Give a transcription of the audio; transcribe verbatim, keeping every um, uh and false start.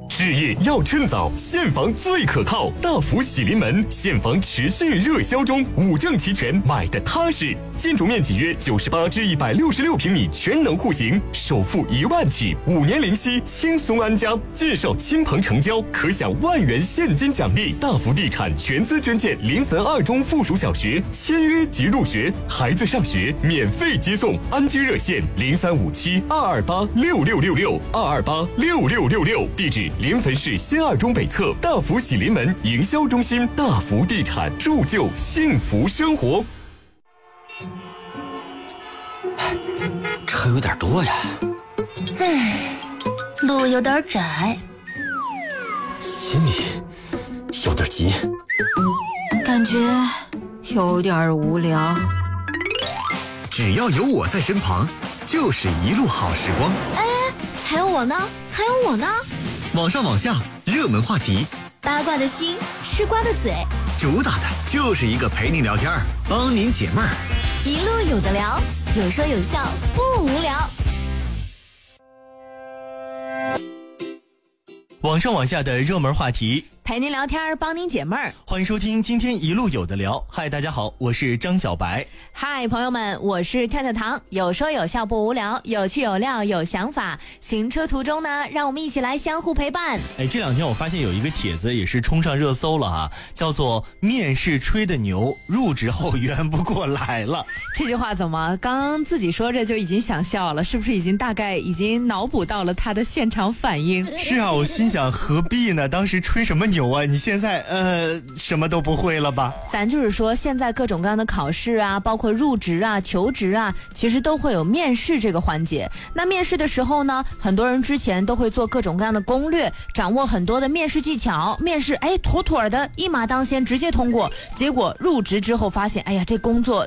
置业要趁早，现房最可靠。大福喜临门，现房持续热销中，五证齐全，买的踏实。建筑面积约九十八至一百六十六平米，全能户型，首付一万起，五年零息，轻松安家。介绍亲朋成交，可享万元现金奖励。大福地产全资捐建临汾二中附属小学，签约即入学，孩子上学免费接送。安居热线零三五七二二八六六六六二二八六六六六，地址临汾市新二中北侧大福喜临门营销中心。大福地产，铸就幸福生活。 车有点多呀， 唉，路有点窄， 心里有点急， 感觉有点无聊。 只要有我在身旁，就是一路好时光。 哎，还有我呢，还有我呢。 网上网下，热门话题， 八卦的心，吃瓜的嘴， 主打的就是一个陪您聊天，帮您解闷儿， 一路有的聊，有说有笑，不无聊。 网上网下的热门话题， 陪您聊天，帮您解闷儿。 欢迎收听今天一路有的聊。嗨，大家好，我是张小白。 嗨，朋友们，我是跳跳糖，有说有笑不无聊，有趣有料有想法。行车途中呢，让我们一起来相互陪伴。 哎，这两天我发现有一个帖子也是冲上热搜了啊，叫做面试吹的牛，入职后圆不过来了。 这句话怎么刚刚自己说着就已经想笑了？是不是已经大概已经脑补到了他的现场反应？ 是啊，我心想何必呢？当时吹什么牛啊？你现在呃什么都不会了吧？ 咱就是说，现在各种各样的考试啊，包括入职啊、求职啊，其实都会有面试这个环节。那面试的时候呢，很多人之前都会做各种各样的攻略，掌握很多的面试技巧，面试哎妥妥的一马当先，直接通过。结果入职之后发现，哎呀，这工作